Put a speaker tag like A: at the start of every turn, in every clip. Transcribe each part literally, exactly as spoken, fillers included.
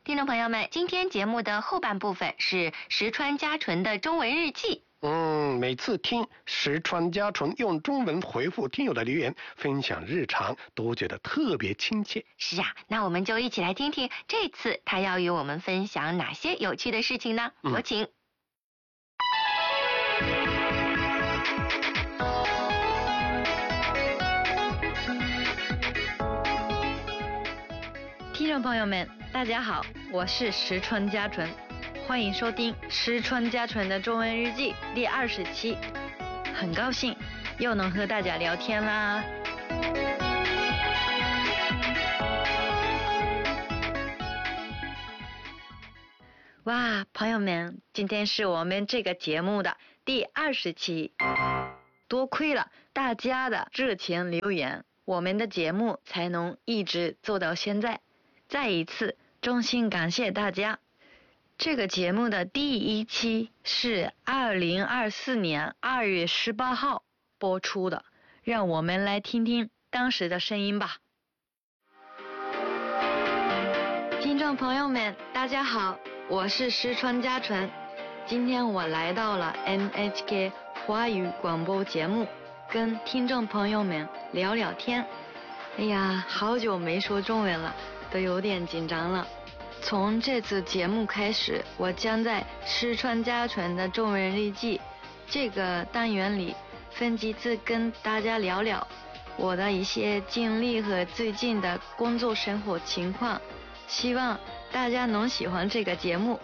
A: 听众朋友们，今天节目的后半部分是石川佳纯的中文日记。
B: 嗯，每次听石川佳纯用中文回复听友的留言，分享日常，都觉得特别亲切。
A: 是啊，那我们就一起来听听这次他要与我们分享哪些有趣的事情呢？有请。嗯
C: 听众朋友们，大家好，我是石川佳纯，欢迎收听石川佳纯的中文日记第二十期。很高兴又能和大家聊天啦。哇，朋友们，今天是我们这个节目的第二十期，多亏了大家的热情留言，我们的节目才能一直做到现在。再一次衷心感谢大家。这个节目的第一期是二零二四年二月十八号播出的，让我们来听听当时的声音吧。听众朋友们，大家好，我是石川佳纯，今天我来到了 N H K 华语广播节目，跟听众朋友们聊聊天。哎呀，好久没说中文了，都有点紧张了。从这次节目开始，我将在石川佳纯的中文日记这个单元里分几次跟大家聊聊我的一些经历和最近的工作生活情况，希望大家能喜欢这个节目。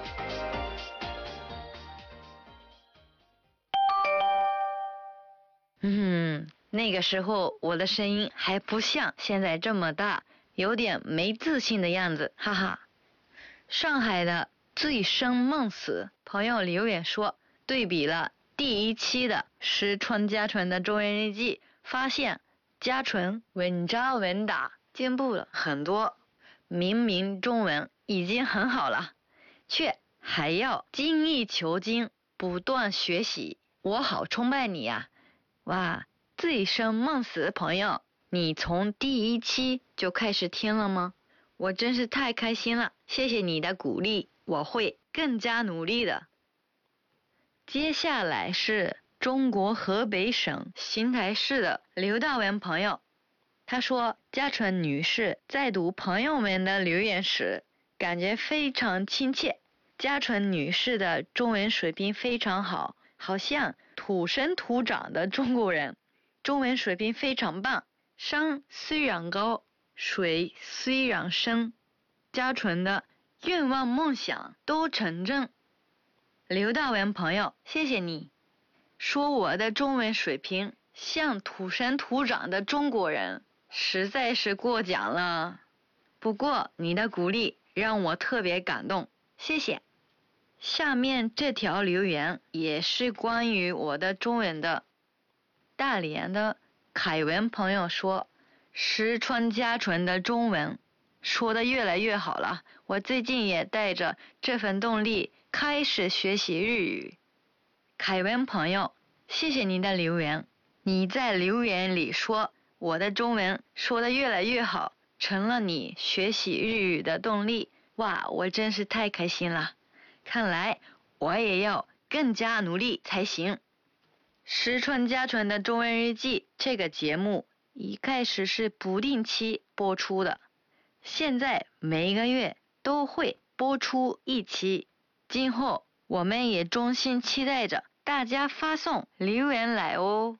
C: 嗯，那个时候我的声音还不像现在这么大，有点没自信的样子，哈哈。上海的醉生梦死朋友留言说，对比了第一期的石川佳纯的中文日记，发现佳纯稳扎稳打，进步了很多。明明中文已经很好了，却还要精益求精，不断学习，我好崇拜你呀！哇，醉生梦死的朋友，你从第一期就开始听了吗？我真是太开心了，谢谢你的鼓励，我会更加努力的。接下来是中国河北省邢台市的刘大文朋友，他说，佳纯女士在读朋友们的留言时，感觉非常亲切。佳纯女士的中文水平非常好，好像土生土长的中国人，中文水平非常棒。山虽然高，水虽然深，佳纯的愿望梦想都成真。刘大文朋友，谢谢你说我的中文水平像土生土长的中国人，实在是过奖了。不过你的鼓励让我特别感动，谢谢。下面这条留言也是关于我的中文的。大连的凯文朋友说，石川佳纯的中文说得越来越好了，我最近也带着这份动力开始学习日语。凯文朋友，谢谢你的留言，你在留言里说我的中文说得越来越好，成了你学习日语的动力，哇，我真是太开心了，看来我也要更加努力才行。石川佳纯的中文日记这个节目一开始是不定期播出的，现在每个月都会播出一期，今后我们也衷心期待着大家发送留言来哦。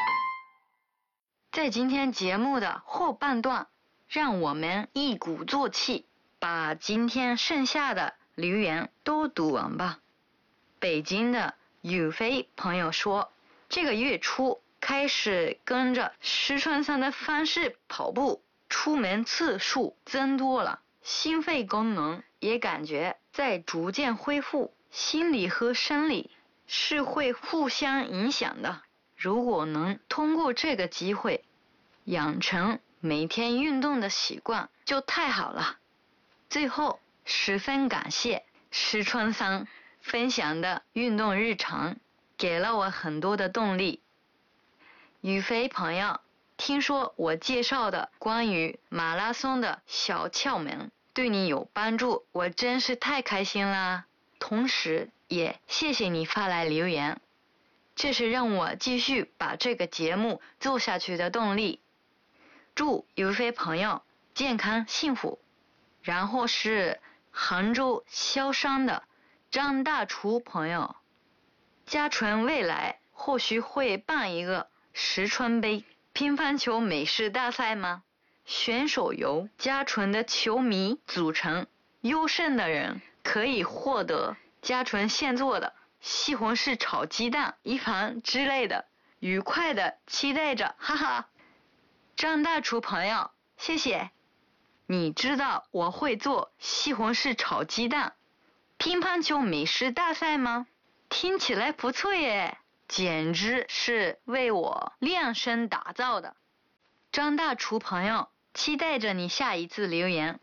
C: 在今天节目的后半段，让我们一鼓作气，把今天剩下的留言都读完吧。北京的宇飞朋友说，这个月初开始跟着石川さん的方式跑步，出门次数增多了，心肺功能也感觉在逐渐恢复，心理和生理是会互相影响的，如果能通过这个机会养成每天运动的习惯就太好了。最后十分感谢石川さん分享的运动日常，给了我很多的动力。宇飞朋友，听说我介绍的关于马拉松的小窍门， 对你有帮助，我真是太开心啦。同时也谢谢你发来留言，这是让我继续把这个节目做下去的动力。祝有飞朋友健康幸福。然后是杭州萧山的张大厨朋友，嘉纯未来或许会办一个石川杯乒乓球美式大赛吗？选手由嘉纯的球迷组成，优胜的人可以获得嘉纯现做的西红柿炒鸡蛋一盘之类的，愉快的期待着，哈哈。张大厨朋友，谢谢。你知道我会做西红柿炒鸡蛋乒乓球美食大赛吗？听起来不错耶，简直是为我量身打造的。张大厨朋友，期待着你下一次留言。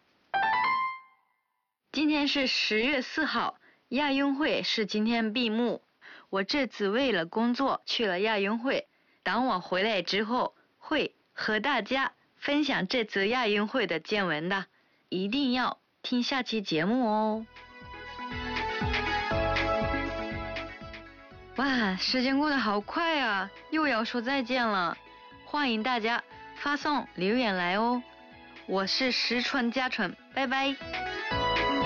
C: 今天是十月四号，亚运会是今天闭幕。我这次为了工作去了亚运会，等我回来之后会和大家分享这次亚运会的见闻的，一定要听下期节目哦。哇，时间过得好快啊，又要说再见了。欢迎大家发送留言来哦。我是石川嘉纯，拜拜。